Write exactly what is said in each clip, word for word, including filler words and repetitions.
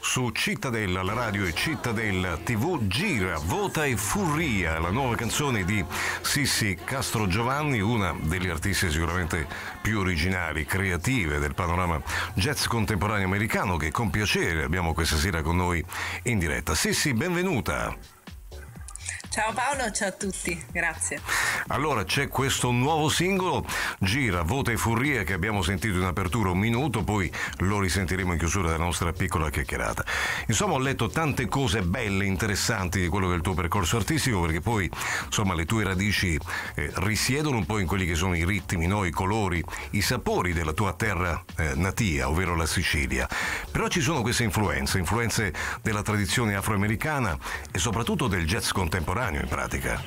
su Cittadella, la radio e Cittadella tivù. Gira, vota e furria, la nuova canzone di Sissi Castrogiovanni, una delle artiste sicuramente più originali, creative del panorama jazz contemporaneo americano, che con piacere abbiamo questa sera con noi in diretta. Sissi, benvenuta. Ciao Paolo, ciao a tutti, grazie. Allora, c'è questo nuovo singolo, Gira, vota e furria, che abbiamo sentito in apertura un minuto, poi lo risentiremo in chiusura della nostra piccola chiacchierata. Insomma, ho letto tante cose belle, interessanti di quello che è il tuo percorso artistico, perché poi, insomma, le tue radici eh, risiedono un po' in quelli che sono i ritmi, no? I colori, i sapori della tua terra eh, natia, ovvero la Sicilia. Però ci sono queste influenze, influenze della tradizione afroamericana e soprattutto del jazz contemporaneo, in pratica.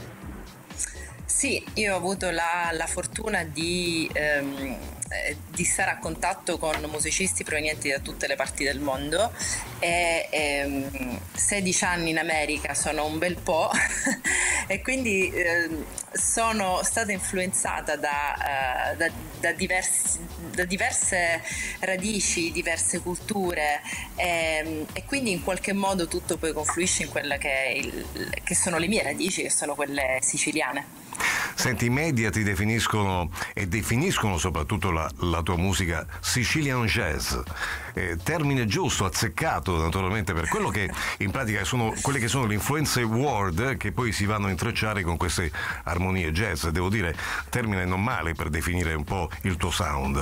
Sì, io ho avuto la, la fortuna di, ehm, di stare a contatto con musicisti provenienti da tutte le parti del mondo e ehm, sedici anni in America sono un bel po' e quindi ehm, sono stata influenzata da, uh, da, da, diversi, da diverse radici, diverse culture e, e quindi in qualche modo tutto poi confluisce in quella che, è il, che sono le mie radici, che sono quelle siciliane. Senti, i media ti definiscono e definiscono soprattutto la, la tua musica Sicilian Jazz, eh, termine giusto, azzeccato naturalmente per quello che in pratica sono quelle che sono le influenze world che poi si vanno a intrecciare con queste armonie jazz. Devo dire, termine non male per definire un po' il tuo sound.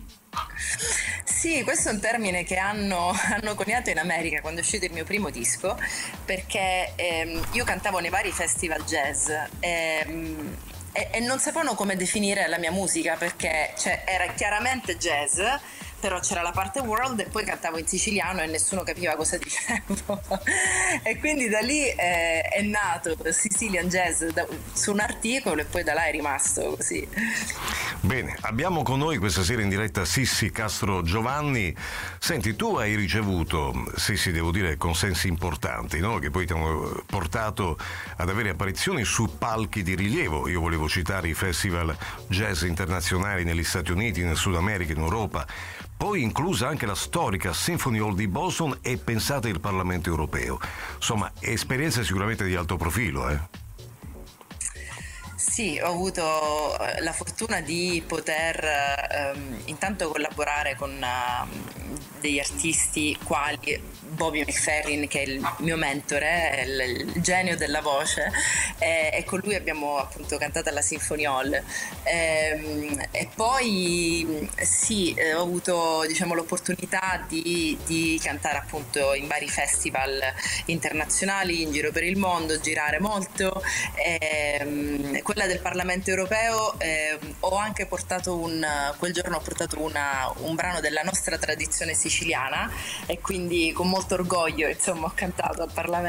Sì, questo è un termine che hanno, hanno coniato in America quando è uscito il mio primo disco, perché ehm, io cantavo nei vari festival jazz ehm, e, e non sapevano come definire la mia musica, perché cioè, era chiaramente jazz, però c'era la parte world e poi cantavo in siciliano e nessuno capiva cosa dicevo e quindi da lì eh, è nato Sicilian Jazz da, su un articolo e poi da là è rimasto così. Bene, abbiamo con noi questa sera in diretta Sissi Castrogiovanni. Senti, tu hai ricevuto, Sissi, devo dire, consensi importanti, no? Che poi ti hanno portato ad avere apparizioni su palchi di rilievo. Io volevo citare i festival jazz internazionali negli Stati Uniti, nel Sud America, in Europa, poi inclusa anche la storica Symphony Hall di Boston e pensate il Parlamento europeo. Insomma, esperienze sicuramente di alto profilo, eh? Sì, ho avuto la fortuna di poter ehm, intanto collaborare con uh, degli artisti quali Bobby McFerrin, che è il mio mentore, il, il genio della voce, e, e con lui abbiamo appunto cantato alla Symphony Hall. E, e poi sì, ho avuto diciamo l'opportunità di, di cantare appunto in vari festival internazionali in giro per il mondo, girare molto. E, quella del Parlamento europeo eh, ho anche portato un quel giorno ho portato una, un brano della nostra tradizione siciliana e quindi con molto orgoglio insomma ho cantato al Parlamento.